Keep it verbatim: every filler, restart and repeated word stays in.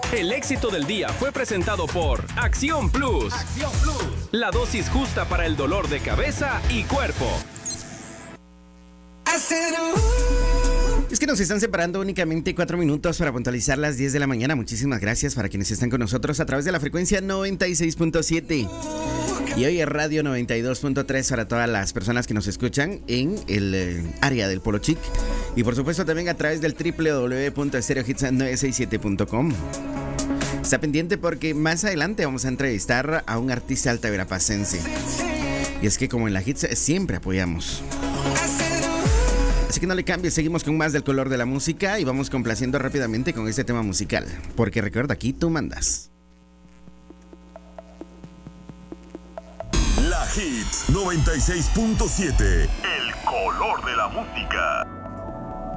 El éxito del día fue presentado por Acción Plus. Acción Plus. La dosis justa para el dolor de cabeza y cuerpo. Es que nos están separando únicamente cuatro minutos para puntualizar las diez de la mañana. Muchísimas gracias para quienes están con nosotros a través de la frecuencia noventa y seis punto siete. Y hoy es Radio noventa y dos punto tres para todas las personas que nos escuchan en el eh, área del Polo Chic. Y por supuesto también a través del doble u doble u doble u punto stereo hits nueve seis siete punto com. Está pendiente porque más adelante vamos a entrevistar a un artista altaverapacense. Y es que como en la Hits siempre apoyamos. Así que no le cambies, seguimos con más del color de la música y vamos complaciendo rápidamente con este tema musical. Porque recuerda, aquí tú mandas. La Hits noventa y seis punto siete. El color de la música.